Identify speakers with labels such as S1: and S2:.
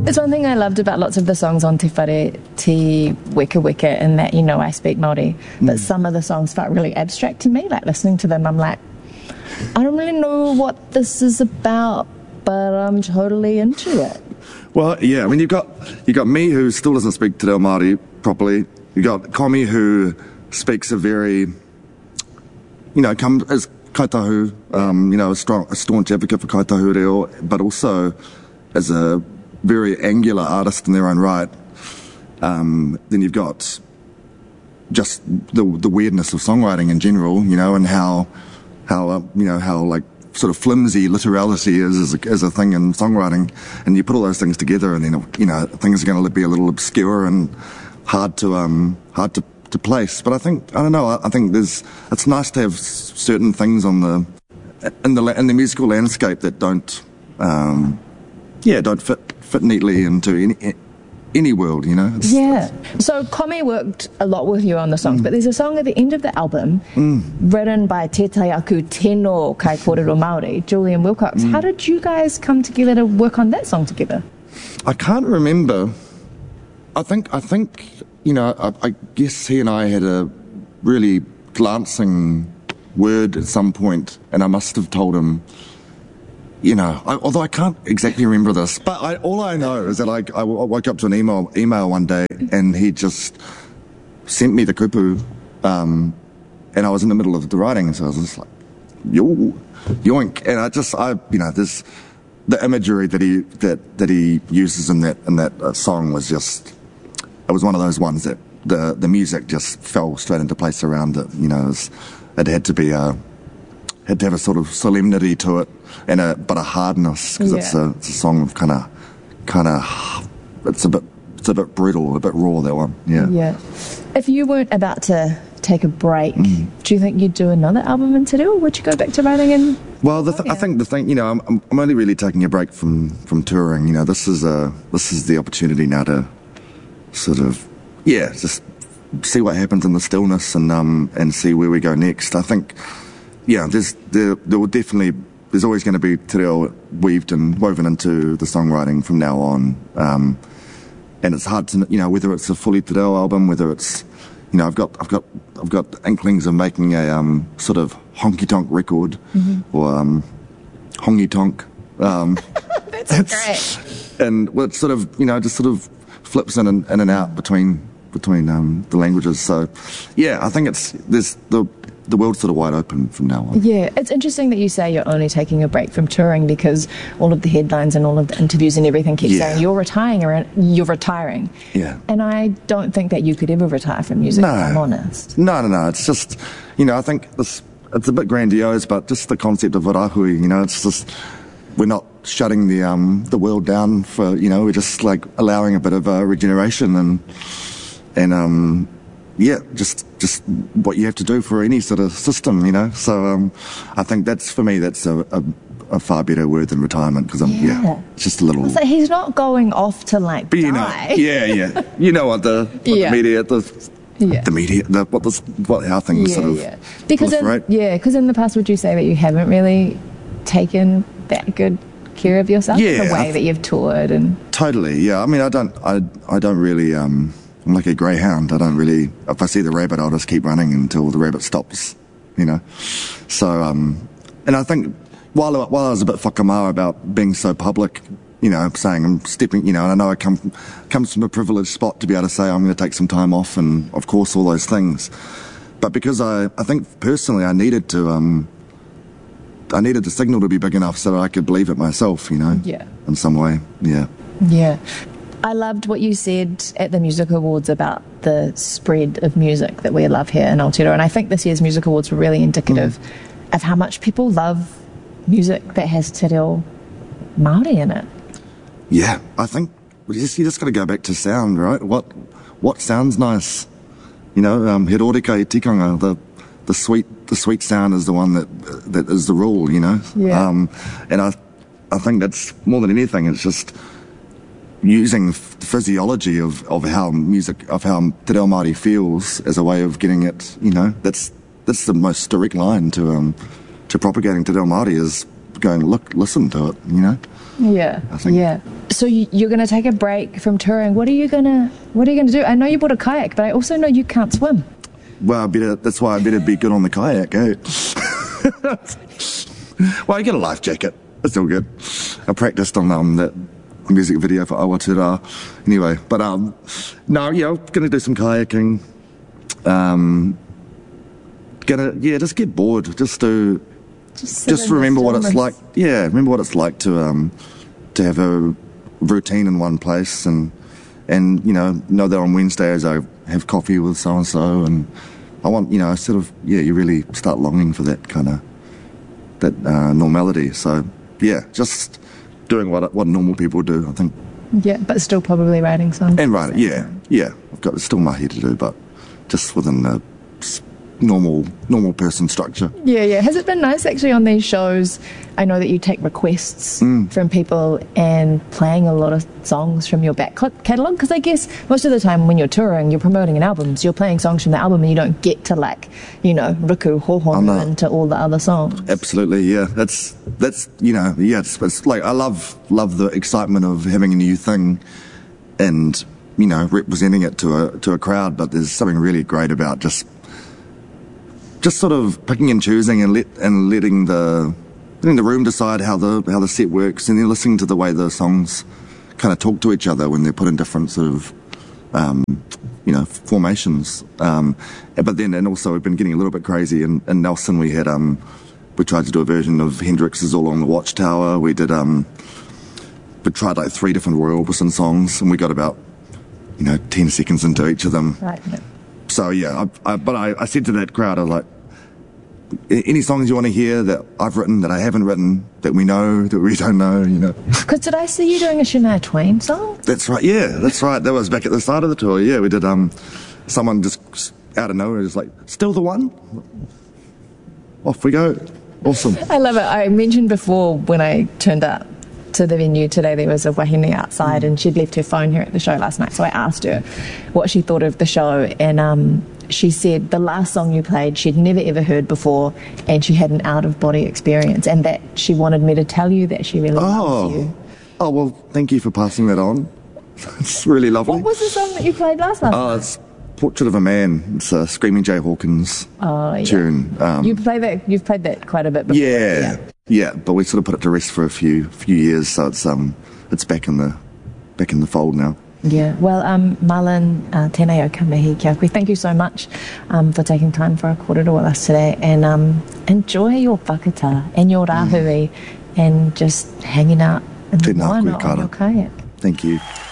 S1: It's one thing I loved about lots of the songs on Te Whare Te Weka Weka, in that, I speak Māori, but some of the songs felt really abstract to me. Like, listening to them, I'm like, I don't really know what this is about, but I'm totally into it.
S2: Well, yeah, I mean, you've got me, who still doesn't speak Te Reo Māori properly. You've got Komi, who speaks a very, as kaitahu, a staunch advocate for kaitahu reo, but also as a very angular artist in their own right. Then you've got just the weirdness of songwriting in general, and how like sort of flimsy literality is as a thing in songwriting, and you put all those things together, and then things are going to be a little obscure and hard to place. But I think it's nice to have certain things in the musical landscape that don't fit neatly into any world,
S1: Yeah. So Komi worked a lot with you on the songs, but there's a song at the end of the album written by Tētai Aku Tēnō Kai Kōrero Māori, Julian Wilcox. How did you guys come together to work on that song together?
S2: I can't remember. I think I guess he and I had a really glancing word at some point, and I must have told him, although I can't exactly remember this, but all I know is that I woke up to an email one day, and he just sent me the kupu, and I was in the middle of the writing, and so I was just like, yoink, and there's the imagery that he uses in that song was just, it was one of those ones that the music just fell straight into place around it. It had to have a sort of solemnity to it, but a hardness, because it's a song of kind of it's a bit brutal, a bit raw, that one. Yeah.
S1: If you weren't about to take a break, do you think you'd do another album in Te Reo, or would you go back to writing?
S2: Well, I think the thing, I'm only really taking a break from touring. This is the opportunity now to sort of just see what happens in the stillness and see where we go next. I think there's always going to be Te Reo woven into the songwriting from now on, and it's hard to whether it's a fully Te Reo album, whether it's I've got inklings of making a sort of honky tonk record, or hongy tonk.
S1: That's great.
S2: And it's sort of just sort of flips in and out between the languages. So I think there's the world's sort of wide open from now on. Yeah,
S1: it's interesting that you say you're only taking a break from touring, because all of the headlines and all of the interviews and everything keep saying you're retiring.
S2: Yeah.
S1: And I don't think that you could ever retire from music, if I'm honest.
S2: No. It's just, I think it's a bit grandiose, but just the concept of warahui, it's just, we're not shutting the world down for, we're just like allowing a bit of regeneration and just what you have to do for any sort of system, So I think that's a far better word than retirement, because it's just a little.
S1: So he's not going off to die.
S2: You know what the media, how things sort of
S1: because in the past, would you say that you haven't really taken that good care of yourself in the way that you've toured and
S2: totally? I mean, I don't really. I'm like a greyhound. I don't really. If I see the rabbit, I'll just keep running until the rabbit stops. So and I think while I was a bit whakamara about being so public, saying I'm stepping, and I know I comes from a privileged spot to be able to say I'm going to take some time off, and of course all those things. But because I think personally I needed the signal to be big enough so that I could believe it myself, in some way.
S1: Yeah. I loved what you said at the Music Awards about the spread of music that we love here in Aotearoa, and I think this year's Music Awards were really indicative of how much people love music that has Te Reo Māori in it. Yeah,
S2: I think you just got to go back to sound, right? What sounds nice? He rorika I tikanga, the sweet sound is the one that is the rule,
S1: Yeah.
S2: And I think that's more than anything, it's just using the physiology of how Te Reo Māori feels as a way of getting it, that's the most direct line to propagating Te Reo Māori, is going, listen to it,
S1: Yeah,
S2: I think.
S1: Yeah. So you're going to take a break from touring. What are you going to do? I know you bought a kayak, but I also know you can't swim.
S2: Well, that's why I better be good on the kayak, eh? Well, I get a life jacket. It's all good. I practiced on that music video for Awatura. Anyway, but no, yeah, I'm gonna do some kayaking. Just get bored. Just remember what it's like. Yeah, remember what it's like to have a routine in one place, and know that on Wednesdays I have coffee with so and so, and I want you really start longing for that kind of normality. So yeah, just doing what normal people do, I think.
S1: Yeah, but still probably writing songs.
S2: And writing, yeah. I've got still mahi to do, but just within the normal person structure.
S1: Yeah. Has it been nice actually on these shows? I know that you take requests from people and playing a lot of songs from your back catalogue, because I guess most of the time when you're touring, you're promoting an album, so you're playing songs from the album and you don't get to Riku Hohonu into all the other songs.
S2: Absolutely, yeah. That's it's like I love the excitement of having a new thing and representing it to a crowd, but there's something really great about just sort of picking and choosing and letting the room decide how the set works, and then listening to the way the songs kind of talk to each other when they're put in different sort of formations. But then, and also we've been getting a little bit crazy. In Nelson we tried to do a version of Hendrix's All Along the Watchtower. We tried like 3 different Roy Orbison songs, and we got about 10 seconds into each of them.
S1: Right.
S2: So yeah, I said to that crowd, I was like, any songs you want to hear that I've written, that I haven't written, that we know, that we don't know,
S1: Because did I see you doing a Shania Twain song?
S2: That's right, yeah, that's right. That was back at the start of the tour, yeah. We did, someone just out of nowhere was like, still the one? Off we go. Awesome.
S1: I love it. I mentioned before when I turned up to the venue today, there was a wahine outside and she'd left her phone here at the show last night, so I asked her what she thought of the show, and she said the last song you played she'd never ever heard before, and she had an out-of-body experience, and that she wanted me to tell you that she really loves you.
S2: Oh, well, thank you for passing that on. It's really lovely.
S1: What was the song that you played last night?
S2: It's Portrait of a Man. It's a Screaming Jay Hawkins tune.
S1: You've played that quite a bit before.
S2: Yeah, but we sort of put it to rest for a few years, so it's back in the fold now.
S1: Yeah, well, Marlon, tēnei o ka mihi kia koe. Thank you so much for taking time for a kōrero with us today, and enjoy your whakata and your rāhui and just hanging out in the waina on your kayak.
S2: Thank you.